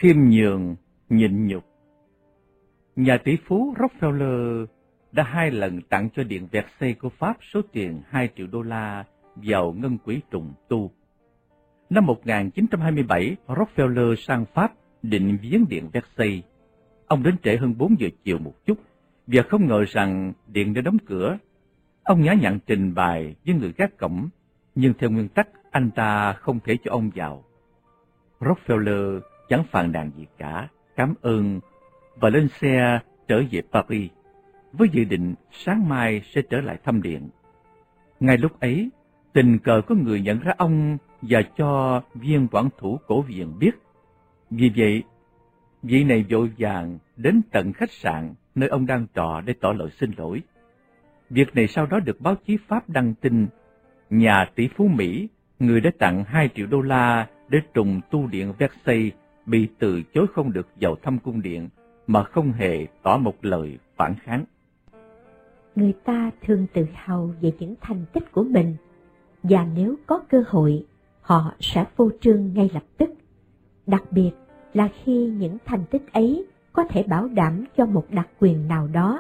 Khiêm nhường, nhịn nhục. Nhà tỷ phú Rockefeller đã 2 lần tặng cho Điện Versailles của Pháp số tiền 2 triệu đô la vào ngân quỹ trùng tu. Năm 1927, Rockefeller sang Pháp định viếng Điện Versailles. Ông đến trễ hơn 4 giờ chiều một chút, và không ngờ rằng điện đã đóng cửa. Ông nhã nhặn trình bày với người gác cổng, nhưng theo nguyên tắc anh ta không thể cho ông vào. Rockefeller chẳng phàn nàn gì cả, cảm ơn và lên xe trở về Paris, với dự định sáng mai sẽ trở lại thăm điện. Ngay lúc ấy, tình cờ có người nhận ra ông và cho viên quản thủ cổ viện biết. Vì vậy, vị này vội vàng đến tận khách sạn nơi ông đang trọ để tỏ lời xin lỗi. Việc này sau đó được báo chí Pháp đăng tin. Nhà tỷ phú Mỹ, người đã tặng 2 triệu đô la để trùng tu điện Versailles, bị từ chối không được vào thăm cung điện mà không hề tỏ một lời phản kháng. Người ta thường tự hào về những thành tích của mình, và nếu có cơ hội, họ sẽ phô trương ngay lập tức. Đặc biệt là khi những thành tích ấy có thể bảo đảm cho một đặc quyền nào đó.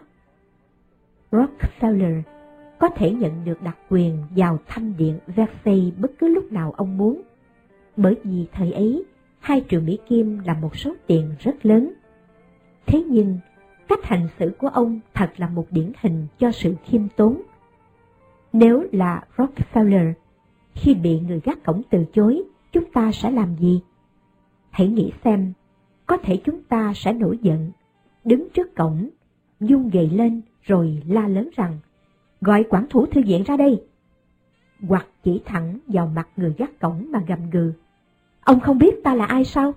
Rockefeller có thể nhận được đặc quyền vào thăm điện Versailles bất cứ lúc nào ông muốn, bởi vì thời ấy 2 triệu Mỹ Kim là một số tiền rất lớn. Thế nhưng, cách hành xử của ông thật là một điển hình cho sự khiêm tốn. Nếu là Rockefeller, khi bị người gác cổng từ chối, chúng ta sẽ làm gì? Hãy nghĩ xem, có thể chúng ta sẽ nổi giận, đứng trước cổng, vung gậy lên rồi la lớn rằng, gọi quản thủ thư viện ra đây. Hoặc chỉ thẳng vào mặt người gác cổng mà gầm gừ, ông không biết ta là ai sao?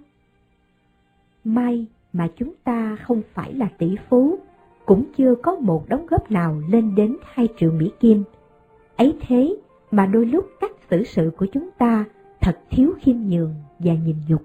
May mà chúng ta không phải là tỷ phú, cũng chưa có một đóng góp nào lên đến 2 triệu Mỹ Kim. Ấy thế mà đôi lúc cách xử sự của chúng ta thật thiếu khiêm nhường và nhịn nhục.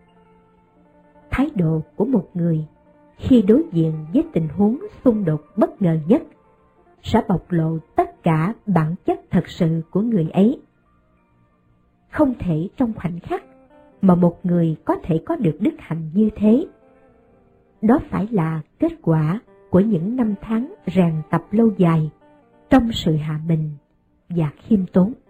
Thái độ của một người khi đối diện với tình huống xung đột bất ngờ nhất sẽ bộc lộ tất cả bản chất thật sự của người ấy. Không thể trong khoảnh khắc mà một người có thể có được đức hạnh như thế. Đó phải là kết quả của những năm tháng rèn tập lâu dài trong sự hạ mình và khiêm tốn.